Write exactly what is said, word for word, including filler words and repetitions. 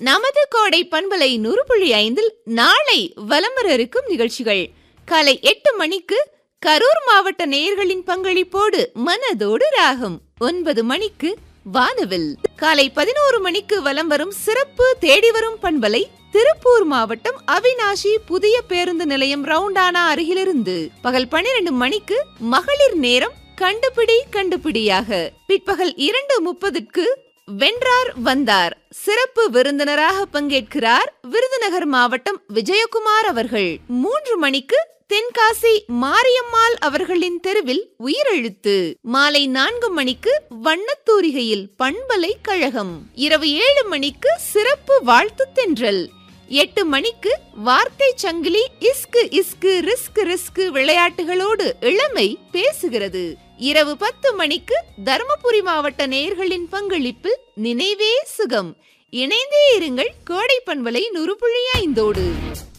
நமது கோடை பண்பலை நூறு புள்ளி ஐந்தில் நாளை வலம் வர இருக்கும் நிகழ்ச்சிகள் காலை எட்டு மணிக்கு கரூர் மாவட்ட நேயர்களின் பங்களிப்போடு மனதோடு ராகம். ஒன்பது மணிக்கு வானவில். காலை பதினோரு மணிக்கு வலம் வரும் சிறப்பு தேடி வரும் பண்பலை திருப்பூர் மாவட்டம் அவினாஷி புதிய பேருந்து நிலையம் ரவுண்டானா அருகிலிருந்து. பகல் பன்னிரண்டு மணிக்கு மகளிர் நேரம் கண்டுபிடி கண்டுபிடியாக. பிற்பகல் இரண்டு முப்பதுக்கு வென்றார் வந்தார் சிறப்பு விருந்தினராக பங்கேற்கிறார் விருதுநகர் மாவட்டம் விஜயகுமார் அவர்கள். மூன்று மணிக்கு தென்காசி மாரியம்மாள் அவர்களின் தெருவில் உயிரெழுத்து. மாலை நான்கு மணிக்கு வண்ணத்தூரிகையில் பண்பலை கழகம். இரவு ஏழு மணிக்கு சிறப்பு வாழ்த்து தென்றல். எட்டு மணிக்கு வார்த்தை சங்கிலி இஸ்கு இஸ்கு ரிஸ்க் ரிஸ்க் விளையாட்டுகளோடு இளமை பேசுகிறது. இரவு பத்து மணிக்கு தருமபுரி மாவட்ட நேயர்களின் பங்களிப்பில் நினைவே சுகம். இணைந்தே இருங்கள் கோடை பண்பலை நூறு புள்ளி ஐந்தோடு.